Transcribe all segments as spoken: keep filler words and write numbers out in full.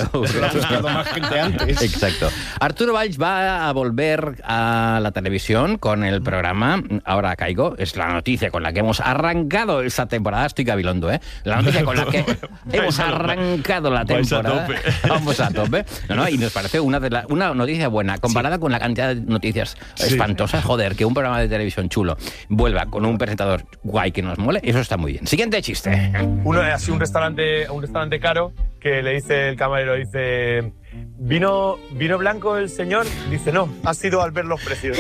Arturo. Se lo ha buscado más gente antes. Exacto. Arturo Valls va a volver a la televisión con el programa Ahora Caigo. Es la noticia con la que hemos arrancado esta temporada. Estoy gabilondo, ¿eh? La noticia con la que hemos arrancado la temporada. Vamos a tope. No, no, y nos parece una, de la, una noticia buena. Comparada sí. con la cantidad de noticias sí. espantosas, joder, que un programa de televisión chulo vuelva con un presentador guay que nos mole, eso está muy bien. Siguiente chiste. Uno es así un restaurante, un restaurante caro que le dice el camarero, dice, ¿vino, vino blanco el señor? Dice, no, ha sido al ver los precios.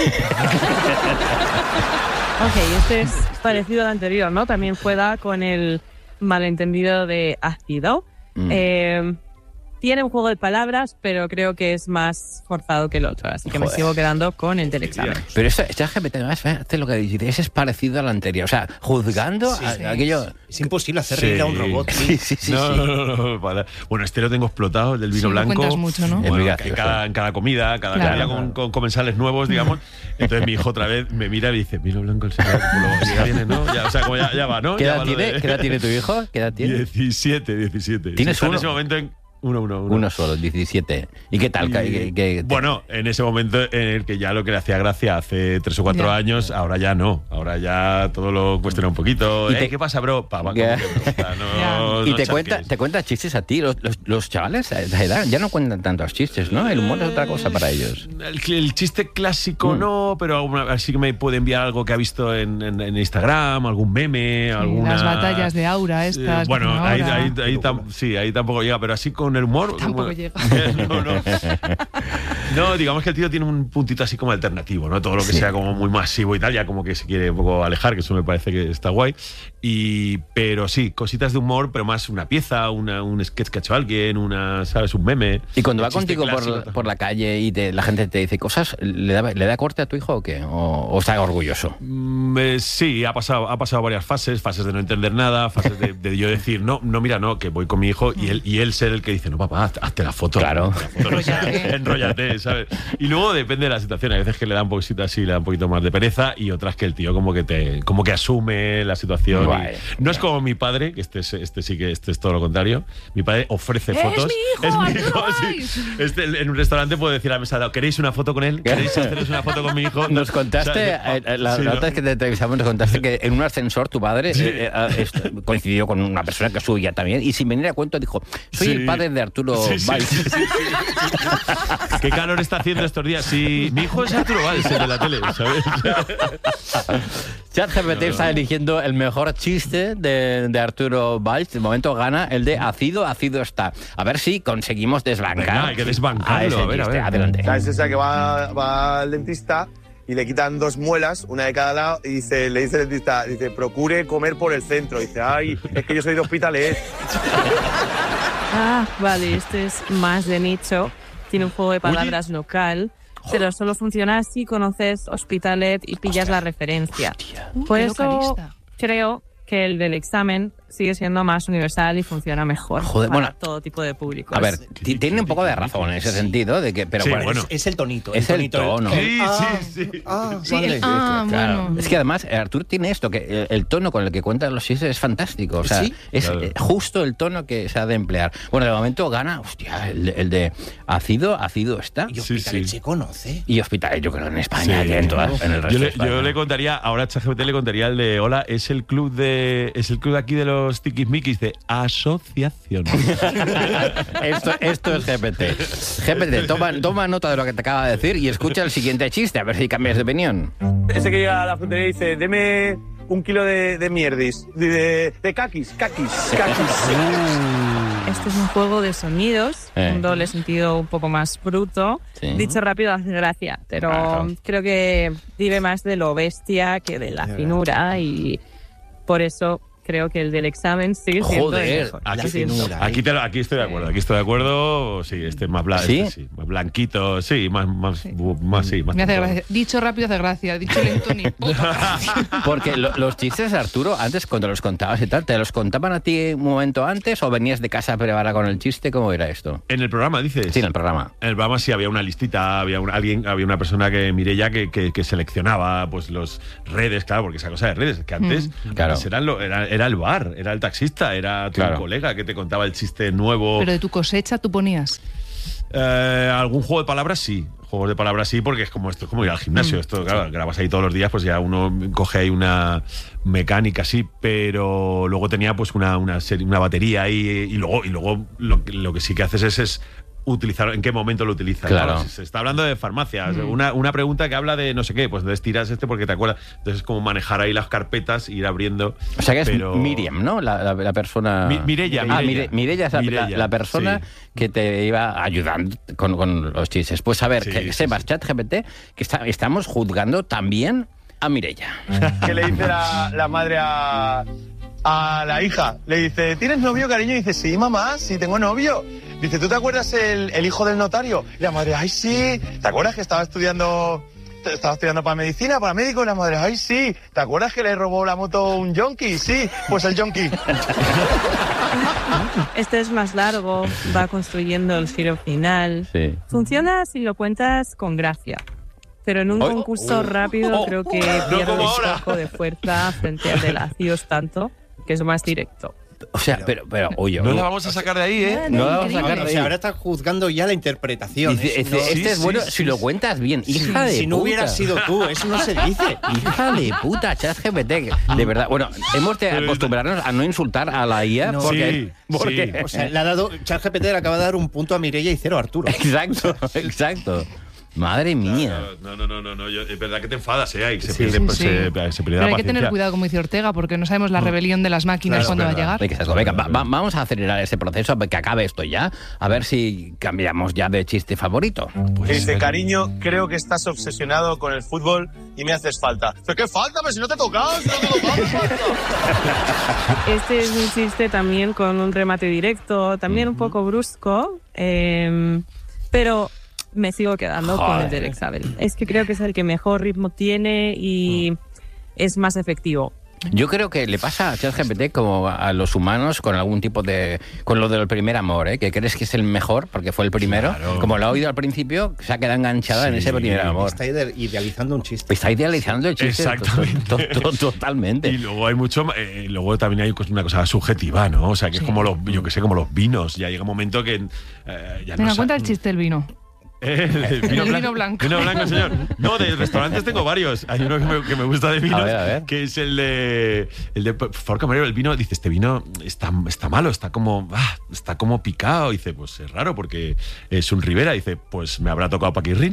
Ok, este es parecido al anterior, ¿no? También juega con el malentendido de ácido. Mm. Eh, tiene un juego de palabras, pero creo que es más forzado que el otro, así que Joder. me sigo quedando con el del examen. Pero esto, este G P T, fíjate lo que dices, es parecido al anterior. O sea, juzgando sí, a, sí. aquello... Es imposible hacer reír sí. a un robot. Sí, sí, sí. No, sí. no, no, no, para. Bueno, este lo tengo explotado, el del vino sí, blanco. Lo cuentas mucho, ¿no? Bueno, en, cada, en cada comida, cada claro. comida con, con comensales nuevos, digamos. Entonces mi hijo otra vez me mira y dice, vino blanco el señor. Luego ya viene, ¿no? Ya, o sea, como ya, ya va, ¿no? ¿Qué edad, va tiene? De... ¿Qué edad tiene tu hijo? ¿Qué edad tiene? diecisiete, diecisiete. ¿Tienes sí, uno? En ese momento en... Uno, uno, uno. Uno solo, diecisiete. ¿Y qué tal? Y, ¿Qué, qué, bueno, en ese momento en el que ya lo que le hacía gracia hace tres o cuatro ya. años, ahora ya no. Ahora ya todo lo cuestiona un poquito. ¿Y te, eh, ¿Qué pasa, bro? Pa, pa, que, no, y no te cuenta, te cuenta chistes a ti. Los, los, los chavales a esa edad ya no cuentan tantos chistes, ¿no? El humor es otra cosa para ellos. El, el chiste clásico mm. no, pero así que me puede enviar algo que ha visto en, en, en Instagram, algún meme, sí, alguna... Las batallas de aura estas. Eh, bueno, ahí, ahí, ahí, tam, sí, ahí tampoco llega, pero así con el humor... Tampoco llega. no, no. no, digamos que el tío tiene un puntito así como alternativo, ¿no? Todo lo que sí. sea como muy masivo y tal, ya como que se quiere un poco alejar, que eso me parece que está guay. Y, pero sí, cositas de humor, pero más una pieza, una, un sketch que ha hecho alguien, una, ¿sabes? Un meme. Y cuando va contigo por, por la calle y te, la gente te dice cosas, ¿le da, ¿le da corte a tu hijo o qué? ¿O, o está orgulloso? Mm, eh, sí, ha pasado, ha pasado varias fases, fases de no entender nada, fases de, de yo decir, no, no, mira, no, que voy con mi hijo y él, y él ser el que dice, no, papá, hazte, hazte la foto. Claro. Enróllate. Enróllate, ¿sabes? Y luego depende de la situación. Hay veces que le da un poquito así, le da un poquito más de pereza y otras que el tío como que te como que asume la situación. Guay, y, no es como mi padre, que este, es, este sí que este es todo lo contrario. Mi padre ofrece ¡Es fotos. Mi hijo, es mi hijo, sí. Este, en un restaurante puede decir a la mesa, ¿queréis una foto con él? ¿Queréis haceros una foto con mi hijo? Nos contaste, o sea, eh, la sí, nota ¿no? que te entrevistamos, nos contaste que en un ascensor tu padre sí. eh, eh, coincidió con una persona que subía también y sin venir a cuento dijo, soy sí. el padre de Arturo sí, Valls. Sí, sí, sí, sí. ¿Qué calor está haciendo estos días? Sí, mi hijo es Arturo Valls, el de la tele, ¿sabes? ChatGPT está eligiendo el mejor chiste de, de Arturo Valls. De momento gana el de ácido, ácido está. A ver si conseguimos desbancar. Venga, hay que desbancarlo. A, a ver, a ver. Adelante. ¿Sabes esa que va, va al dentista y le quitan dos muelas, una de cada lado, y dice, le dice el dentista, dice, procure comer por el centro. Dice, ay, es que yo soy de Hospitalet. Ah, vale, este es más de nicho. Tiene un juego de palabras Uy. local, pero solo funciona si conoces Hospitalet y pillas Hostia. la referencia. Uh, Por eso localista. creo que el del examen sigue siendo más universal y funciona mejor Joder, para bueno, todo tipo de públicos. A ver, tiene un poco de razón en ese sentido, de que, pero sí, bueno, bueno. Es, es el tonito. Es el, el tonito, tono. El, sí, ah, sí, sí. Ah, sí, vale. el, ah claro. bueno. Es que además Artur tiene esto, que el, el tono con el que cuenta los chistes es fantástico. O sea, ¿Sí? es claro. eh, justo el tono que se ha de emplear. Bueno, de momento gana, hostia, el, el de ácido, ácido está. Y Hospitalet sí, sí. se conoce. Y Hospitalet, yo creo en España, sí, y en, todas, en el resto yo, le, de España. yo le contaría, ahora ChatGPT le contaría el de, hola, es el club de, es el club de aquí de los tiquismiquis de asociación. esto, esto es G P T. G P T, toma, toma nota de lo que te acaba de decir y escucha el siguiente chiste, a ver si cambias de opinión. Ese que llega a la frutería y dice, deme un kilo de, de mierdis, de, de, de caquis, caquis, caquis. Este es un juego de sonidos, eh. un doble sentido un poco más bruto. Sí. Dicho rápido hace gracia, pero claro. creo que vive más de lo bestia que de la finura y por eso creo que el del examen sigue siendo Joder, el mejor. Aquí, finura, aquí, te, aquí estoy de acuerdo, aquí estoy de acuerdo. Sí, este más, bla, ¿Sí? este, sí, más blanquito, sí, más, más, sí. más, sí, más Me hace gracia. Dicho rápido hace gracia, dicho lento ni Porque lo, los chistes, Arturo, antes cuando los contabas y tal, ¿te los contaban a ti un momento antes o venías de casa preparada con el chiste? ¿Cómo era esto? En el programa, dices. Sí, en el programa. En el programa sí había una listita, había un, alguien, había una persona que Mireia que, que, que seleccionaba pues los redes, claro, porque esa cosa de redes, que antes mm. claro. eran, lo, eran, era el bar, era el taxista, era tu Claro. colega que te contaba el chiste nuevo. Pero de tu cosecha tú ponías. Eh, algún juego de palabras sí. Juegos de palabras sí, porque es como esto, es como ir al gimnasio. Mm. Esto, claro, grabas ahí todos los días, pues ya uno coge ahí una mecánica sí, pero luego tenía pues una, una serie, una batería ahí, y luego, y luego lo, lo que sí que haces es, es utilizar, en qué momento lo utilizas. Claro. ¿no? Se está hablando de farmacias, Mm. una, una pregunta que habla de no sé qué, pues entonces tiras este porque te acuerdas. Entonces es como manejar ahí las carpetas, ir abriendo. O sea que es pero... Miriam, ¿no? La, la, la persona... Mi- Mireia, Ah, Mireia. Mire- Mireia es la, Mireia, la- la persona sí. que te iba ayudando con, con los chistes. Pues a ver, Sí, que sí, sepas, sí. ChatGPT, que está- estamos juzgando también a Mireia. ¿Qué le dice la, la madre a, a la hija? Le dice, ¿tienes novio, cariño? Y dice, sí, mamá, sí tengo novio. Dice, ¿tú te acuerdas el, el hijo del notario? Y la madre, ay, sí. ¿Te acuerdas que estaba estudiando, estaba estudiando para medicina, para médico? Y la madre, ay, sí. ¿Te acuerdas que le robó la moto a un yonki? Sí, pues el yonki. Este es más largo, va construyendo el giro final. Sí. Funciona si lo cuentas con gracia. Pero en un Oh, concurso rápido oh, creo que no pierdes como un ahora. poco de fuerza frente al de la CIOS tanto, que es más directo. O sea, pero, pero oye, No oye, la vamos a sacar de ahí, ¿eh? no la vamos a Increíble. sacar O de sea, ahí. ahora estás juzgando ya la interpretación. Dice, Eso este no- este sí, es bueno sí, si lo sí. cuentas bien. Hija de si no puta. hubieras sido tú, eso no se dice. Hija de puta, ChatGPT. De verdad. Bueno, hemos de acostumbrarnos a no insultar a la I A No. porque... Sí, porque sí. O sea, le ha dado, ChatGPT le acaba de dar un punto a Mireia y cero a Arturo. Exacto, exacto. Madre mía. No, no, no, no, no, yo- es verdad que te enfadas, ¿eh? Ahí se Sí, pierde, sí, pues, sí. se, se pierde Pero la hay que paciencia. tener cuidado, como dice Ortega, porque no sabemos la rebelión de las máquinas Claro, cuándo va a verdad. llegar. Venga, Sasco, venga, va- va- vamos a acelerar ese proceso, que acabe esto ya. A ver si cambiamos ya de chiste favorito. Y dice, cariño, creo que estás obsesionado con el fútbol y me haces falta. ¿Pero qué falta? Pero si no te he tocado, si no te he tocado, ¿qué falta? Este es un chiste también con un remate directo, también un poco brusco, eh, pero me sigo quedando con el Joder. del examen. Es que creo que es el que mejor ritmo tiene y es más efectivo. Yo creo que le pasa a ChatGPT como a los humanos con algún tipo de... con lo del primer amor, ¿eh? Que crees que es el mejor porque fue el primero. Claro. Como lo ha oído al principio, se ha quedado enganchada en Sí. ese primer amor. Está ide- idealizando un chiste. Está idealizando el chiste. Exactamente. to- to- to- Totalmente. Y luego hay mucho, eh, luego también hay una cosa subjetiva, ¿no? O sea, que es como los, yo que sé, como los vinos. Ya llega un momento que eh, ya no Venga, sa- cuenta el chiste del vino. Eh, el El vino blanco. Vino blanco, señor. No, de restaurantes tengo varios. Hay uno que me, que me gusta de vinos, A ver, a ver. que es el de, el de por favor, camarero, el vino. Dice, este vino está, está malo, está como, ah, está como picado. Dice, pues es raro porque es un Ribera. Dice, pues me habrá tocado Paquirrín.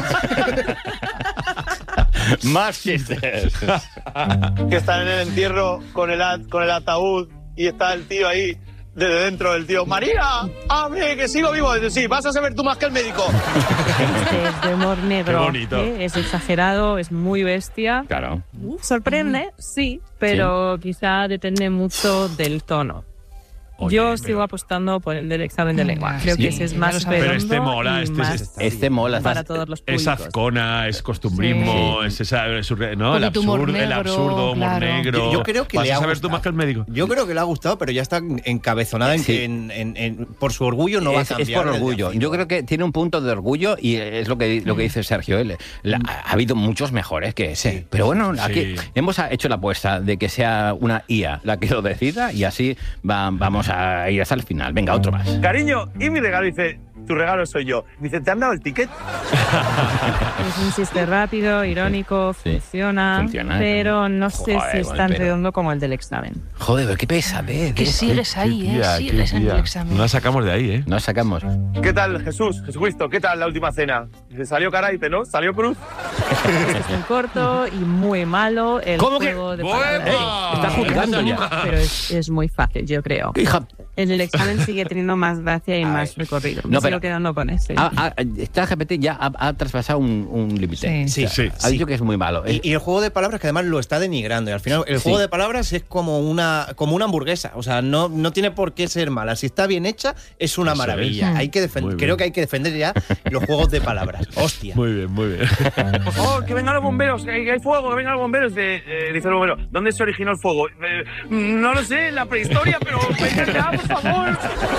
Más chistes. Que están en el entierro con el, a- con el ataúd y está el tío ahí, desde dentro del tío. María, abre, que sigo vivo. Dice, sí, vas a saber tú más que el médico. Este es de humor negro. Qué bonito. ¿eh? Es exagerado, es muy bestia. Claro. Sorprende, sí, pero quizá depende mucho del tono. Oye, Yo pero- sigo apostando por el del examen de lengua. Ah, Creo sí, que ese es ya más lo sabes. Pero redondo este mola, y este más es- Este mola. para estás- todos los Es públicos. azcona, es costumbrismo, es esa, es surre- ¿no? el, Poquito humor absurdo, el negro, absurdo, humor claro. negro. Yo, yo creo que Vas le a ha saber tú gustado. más que el médico. Yo creo que le ha gustado, pero ya está encabezonada en Sí. que en- en- en- por su orgullo no va a es, cambiar. es por desde orgullo. hace- Yo creo que tiene un punto de orgullo y es lo que, lo que dice Sergio. Él. La- ha habido muchos mejores que ese. Sí. Pero bueno, aquí Sí. hemos hecho la apuesta de que sea una I A la que lo decida y así va- vamos a ir hasta el final. Venga, otro más. Cariño, y mi regalo, dice, tu regalo soy yo. Dice, ¿te han dado el ticket? Es un chiste rápido, irónico, Sí, funciona, funciona. pero no sé Joder, si es con el tan pero. redondo como el del examen. Joder, pero qué pesadez. Que ¿eh? sigues ahí, ¿eh? Tía, Sigues qué en tía. el examen. No la sacamos de ahí, ¿eh? Nos sacamos. ¿Qué tal, Jesús? Jesucristo, ¿qué tal la última cena? Dice, salió cara, dice, ¿no? Salió cruz. Este es muy corto y muy malo. El ¿Cómo que? juego de ¡Buena! palabras. ¡Eh! Está juzgando ya. Pero es, es muy fácil, yo creo. Hija, En el examen sigue teniendo más gracia y más recorrido. Me No, sigo pero- quedando con ese. ha- ha- esta G P T ya ha, ha traspasado un, un límite. Sí. Sí, Sí. Ha dicho que es muy malo. Y, y el juego de palabras que además lo está denigrando. Y al final, el Sí. juego de palabras es como una, como una hamburguesa. O sea, no, no tiene por qué ser mala. Si está bien hecha, es una Eso maravilla. es. Hay que defender, Muy bien. creo que hay que defender ya los juegos de palabras. Hostia. Muy bien, muy bien. Por favor, que vengan los bomberos, que hay, que hay fuego, que vengan los bomberos. Dice, eh, dice el bombero, ¿dónde se originó el fuego? Eh, no lo sé, en la prehistoria, pero vengan ya, por favor.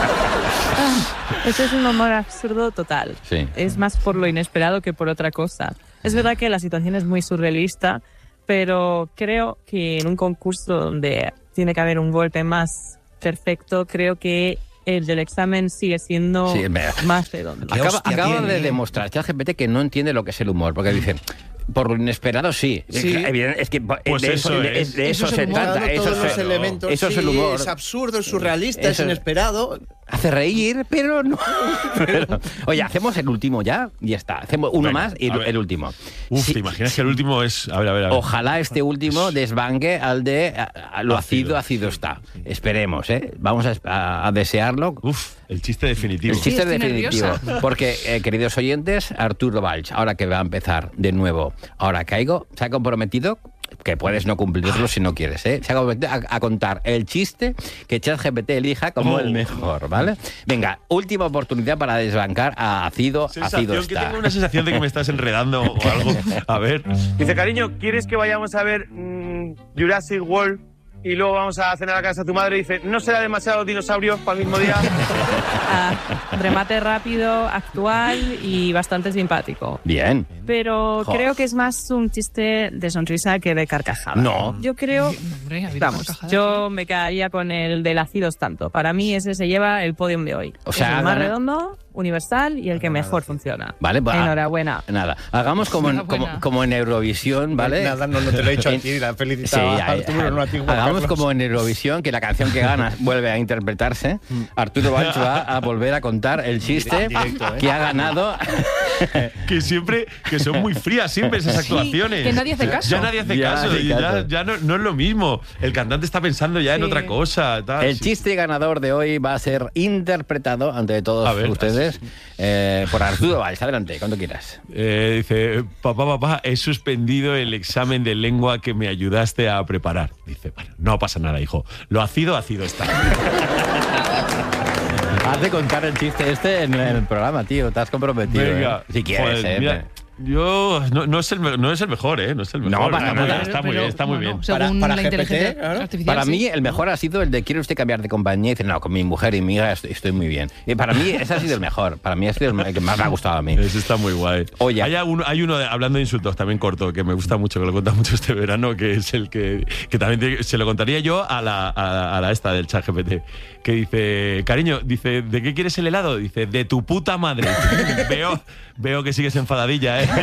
Este es un humor absurdo total. Sí. Es más por lo inesperado que por otra cosa. Es verdad que la situación es muy surrealista, pero creo que en un concurso donde tiene que haber un golpe más perfecto. Creo que el del examen sigue siendo Sí, me- más redondo. Acaba, hostia acaba tiene, de eh. demostrar ChatGPT que no entiende lo que es el humor, porque dice, por lo inesperado sí. Sí. Evidente- Es que Pues de eso de- es. de eso Eso es se el humor. trata. Dando Eso todos es los el- elementos. eso es sí, el humor. Es absurdo, es surrealista, es Eso- inesperado. Hace reír, pero no. Pero- oye, hacemos el último ya y ya está. Hacemos uno Venga, más y a el, ver. el último. Uf, Sí, ¿te imaginas que el último es. A ver, a ver, a ver. Ojalá este último desbanque al de a- a lo ácido, ácido está. Esperemos, ¿eh? Vamos a, a- a desearlo. Uf, el chiste definitivo. El chiste estoy definitivo. nerviosa. Porque, eh, queridos oyentes, Arturo Valls, ahora que va a empezar de nuevo, ahora caigo, se ha comprometido, que puedes no cumplirlo si no quieres, ¿eh? Se ha comprometido a, a contar el chiste que ChatGPT elija como Oh. el mejor, ¿vale? Venga, última oportunidad para desbancar a ácido, ácido Sensación, que está. tengo una sensación de que me estás enredando o algo. A ver. Dice, cariño, ¿quieres que vayamos a ver mm, Jurassic World y luego vamos a cenar a casa de tu madre? Dice, ¿no será demasiado dinosaurios para el mismo día? Ah, remate rápido, actual y bastante simpático. Bien. Pero Jo. creo que es más un chiste de sonrisa que de carcajada. No. Yo creo... Hombre, ha habido Vamos, carcajadas. yo me quedaría con el del ácidos tanto. Para mí ese se lleva el podium de hoy. O sea, es el más gana- redondo, universal y el que mejor funciona. Vale, va. Enhorabuena. Nada, hagamos como en, como, Enhorabuena. como en Eurovisión, ¿vale? Nada, no, no te lo he dicho a En- ti, la he Sí, felicitado a ahí- Arturo, no a ti, Juan hagamos Carlos. como en Eurovisión, que la canción que gana vuelve a interpretarse. Arturo Valls va a volver a contar el chiste Directo, ¿eh? que ha ganado. Que siempre. Que son muy frías siempre esas Sí, actuaciones. que nadie hace caso. Ya nadie hace Ya caso. hace y ya caso. ya no, no es lo mismo. El cantante está pensando ya en Sí. otra cosa. Tal. El Sí. chiste ganador de hoy va a ser interpretado ante todos A ver. ustedes eh, por Arturo Valls. Adelante, cuando quieras. Eh, dice, papá, papá, he suspendido el examen de lengua que me ayudaste a preparar. Dice, bueno, no pasa nada, hijo. Lo ácido, ácido está. Has de contar el chiste este en el programa, tío. Te has comprometido. Venga. ¿eh? Si quieres, Joder, ¿eh? mira, yo no, no es el, me- no es el mejor, ¿eh? No es el No, mejor. para Está muy nada. bien, está muy Pero, bien, está muy bueno, bien. Según Para- para la G P T, inteligencia claro. artificial. Para sí. mí, el mejor ha sido el de ¿quiere usted cambiar de compañía? Y dice, no, con mi mujer y mi hija estoy, estoy muy bien. Y para mí, ese ha sido el mejor. Para mí, ha sido el que más me ha gustado a mí. Ese está muy guay. Oye. Hay uno, hay uno de- hablando de insultos también corto, que me gusta mucho, que lo cuenta mucho este verano, que es el que, que también tiene- se lo contaría yo a la, a, a la esta del ChatGPT, que dice, cariño, dice, ¿de qué quieres el helado? Dice, de tu puta madre. veo, veo que sigues enfadadilla, ¿eh?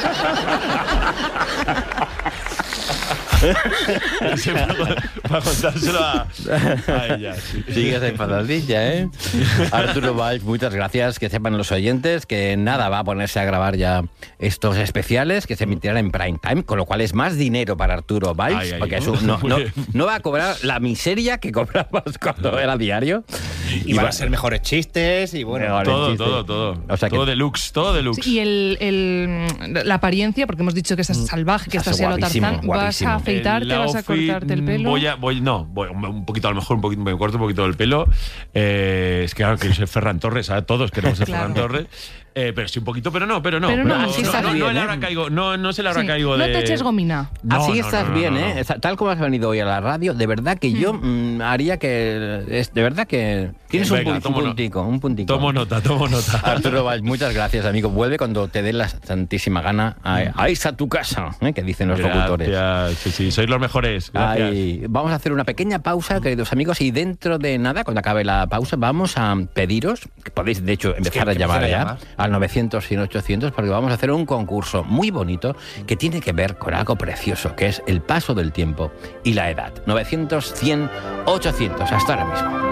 Ese para, para contárselo a, a ella. Sí. Sigues enfadadilla, ¿eh? Arturo Valls, muchas gracias. Que sepan los oyentes que nada, va a ponerse a grabar ya estos especiales que se emitirán en prime time, con lo cual es más dinero para Arturo Valls, Ay, ay, porque oh, eso no, muy no, bien. no va a cobrar la miseria que cobrabas cuando era diario. Y van a ser mejores chistes y bueno. Mejores Todo, chistes. todo, todo. O sea que- todo deluxe, todo deluxe. Sí, y el, el- la apariencia, porque hemos dicho que estás salvaje, que Estás estás a lo guapísimo, Tarzán, guapísimo. vas a afeitarte, El vas a outfit, cortarte el pelo. Voy a, voy, no, voy un un poquito, a lo mejor un poquito, me corto un poquito el pelo. Eh, es que claro, que yo soy Ferran Torres, ¿sabes? Todos queremos ser Claro. Ferran Torres. Eh, pero sí un poquito, pero no, pero no. Pero no, no, así no, estás no, no, bien, el ¿eh? ahora caigo, no, no es el ahora Sí, caigo no de. te eches gomina. No, Así no, estás no, no, bien, no, ¿eh? no. Tal como has venido hoy a la radio, de verdad que yo mm, haría que... Es, de verdad que tienes un, Venga, pu- un tomo no- puntico, un puntico. Tomo nota, tomo nota. Arturo Valls, muchas gracias, amigo. Vuelve cuando te dé la santísima gana a, a irse a tu casa, ¿eh? Que dicen los locutores. Gracias, sí, sí, sois los mejores. Gracias. Ay, vamos a hacer una pequeña pausa, queridos amigos, y dentro de nada, cuando acabe la pausa, vamos a pediros, que podéis de hecho empezar que a llamar empiecen a ya llamar. al novecientos, cien, ochocientos, porque vamos a hacer un concurso muy bonito que tiene que ver con algo precioso, que es el paso del tiempo y la edad. novecientos, cien, ochocientos, hasta ahora mismo.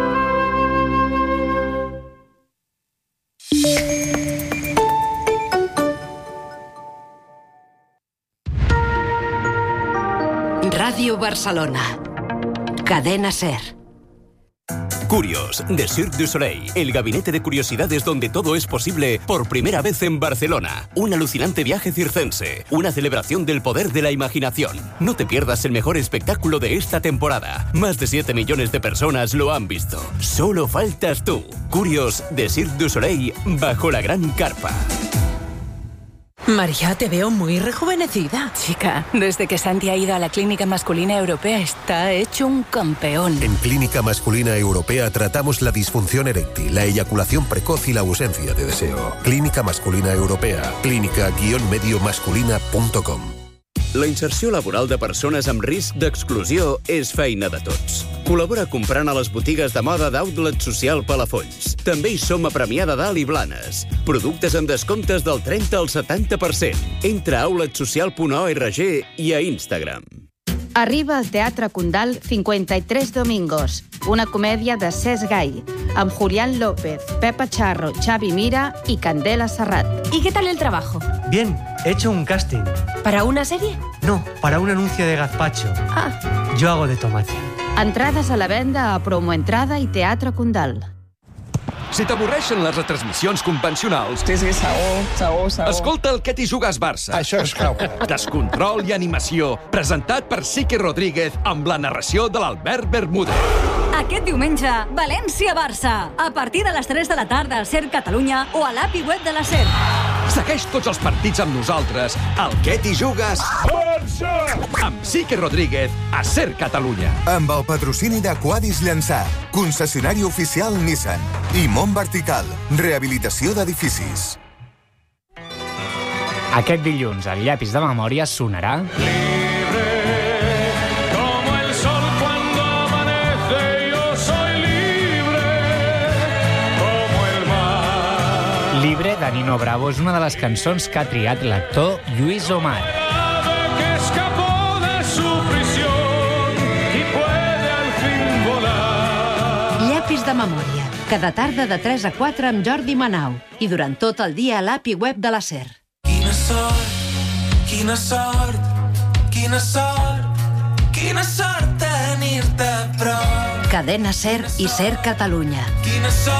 Radio Barcelona. Cadena Ser. Curios, de Cirque du Soleil, el gabinete de curiosidades donde todo es posible por primera vez en Barcelona. Un alucinante viaje circense, una celebración del poder de la imaginación. No te pierdas el mejor espectáculo de esta temporada. Más de siete millones de personas lo han visto. Solo faltas tú. Curios, de Cirque du Soleil, bajo la gran carpa. María, te veo muy rejuvenecida. Chica, desde que Santi ha ido a la Clínica Masculina Europea está hecho un campeón. En Clínica Masculina Europea tratamos la disfunción eréctil, la eyaculación precoz y la ausencia de deseo. Clínica Masculina Europea. Clínica-medio masculina punto com. La inserció laboral de persones amb risc d'exclusió és feina de tots. Col·labora comprant a les botigues de moda d'Outlet Social Palafolls. També hi som a Premià de Dalt i Blanes. Productes amb descomptes del trenta al setanta per cent. Entra a outlet social punt org i a Instagram. Arriba al Teatre Condal cincuenta y tres Domingos, una comèdia de Cesc Gai, amb Julián López, Pepa Charro, Xavi Mira y Candela Serrat. ¿Y qué tal el trabajo? Bien, he hecho un casting. ¿Para una serie? No, para un anuncio de gazpacho. Ah. Yo hago de tomate. Entrades a la venda a Promoentrada i Teatre Condal. Si t'avorreixen les retransmissions convencionals... Sí, sí, Saó, Saó, Saó. Escolta el Què t'hi jugues Barça. Això és clau. Descontrol i animació, presentat per Sique Rodríguez amb la narració de l'Albert Bermúdez. Aquest diumenge, València-Barça. A partir de les tres de la tarda al SER Catalunya o a l'A P I web de la SER. Segueix tots els partits amb nosaltres. El Què t'hi jugues... Barça! Amb Sique Rodríguez a SER Catalunya. Amb el patrocini de Quadis Llançà, concessionari oficial Nissan. I Mont Vertical, rehabilitació d'edificis. Aquest dilluns, el llapis de memòria sonarà... Libre, de Nino Bravo, és una de les cançons que ha triat l'actor Lluís Omar. Llapis de memòria. Cada tarda de tres a quatre amb Jordi Manau. I durant tot el dia a l'A P I web de la SER. Quina sort, quina sort, quina sort, quina sort tenir-te a prop. Cadena SER i SER Catalunya. Quina sort.